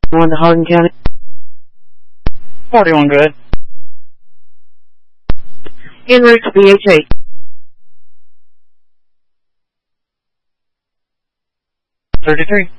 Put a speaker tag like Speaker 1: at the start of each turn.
Speaker 1: 1 to Hardin County.
Speaker 2: 41 good.
Speaker 1: En route to BH8.
Speaker 2: 33.